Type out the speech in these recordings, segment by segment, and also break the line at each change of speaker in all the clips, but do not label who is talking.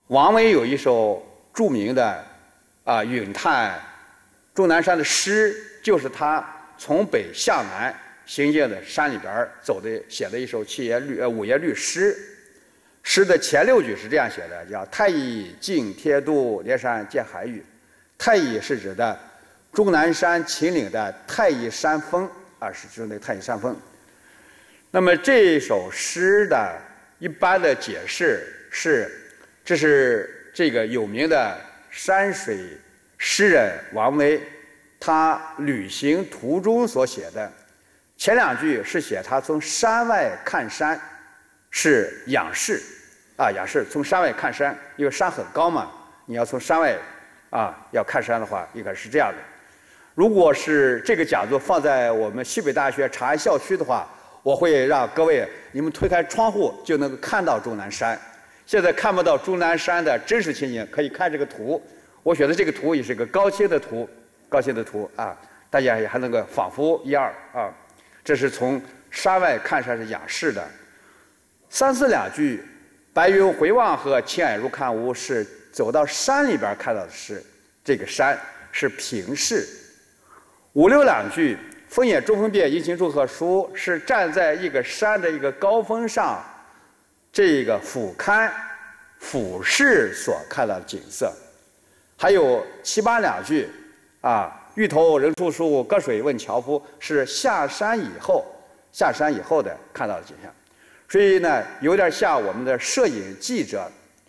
王维有一首著名的咏叹终南山的诗，就是他从北向南行进的山里边写的一首五言律诗。诗的前6句是这样写的，叫太乙敬天都，连山见海宇。太乙是指的终南山秦岭的太乙山峰是指那太乙山峰。那么这首诗的一般的解释是，这是这个有名的山水诗人王维他旅行途中所写的。前2句是写他从山外看山，是仰视仰视，从山外看山，因为山很高嘛，你要从山外要看山的话，应该是这样的。如果是这个讲座放在我们西北大学长安校区的话，我会让各位你们推开窗户就能够看到终南山。现在看不到终南山的真实情景，可以看这个图。我选的这个图也是个高清的图，大家也还能够仿佛一二这是从山外看山是仰视的。3、4两句，白云回望和青霭如看无，是走到山里边看到的是这个山是平视。5、6两句，风眼中风变，阴晴祝贺书，是站在一个山的一个高峰上，这个俯瞰俯视所看到的景色。还有7、8两句欲投人处树，隔水问樵夫，是下山以后的看到的景象。所以呢，有点像我们的摄影记者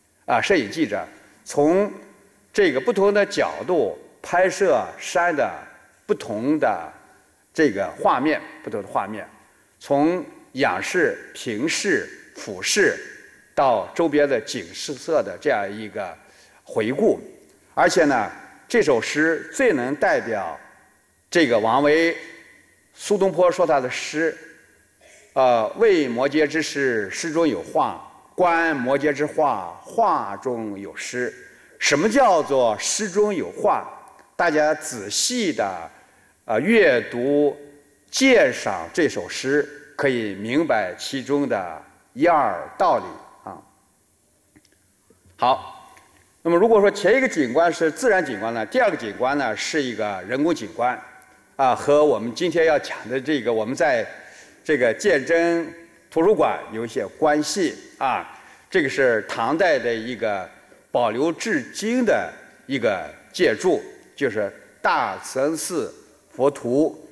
从这个不同的角度拍摄山的不同的这个画面，从仰视、平视、俯视到周边的景色的这样一个回顾。而且呢，这首诗最能代表这个王维。苏东坡说他的诗为摩诘之诗，诗中有画；观摩诘之画，画中有诗。什么叫做诗中有画？大家仔细的阅读鉴赏这首诗，可以明白其中的一二道理好，那么如果说前一个景观是自然景观呢，第2个景观呢是一个人工景观和我们今天要讲的这个我们在这个鉴真图书馆有一些关系这个是唐代的一个保留至今的一个建筑，就是大慈恩寺佛图